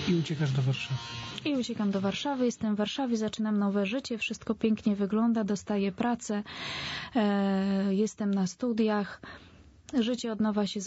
I uciekasz do Warszawy. I uciekam do Warszawy, jestem w Warszawie, zaczynam nowe życie, wszystko pięknie wygląda, dostaję pracę, jestem na studiach, życie od nowa się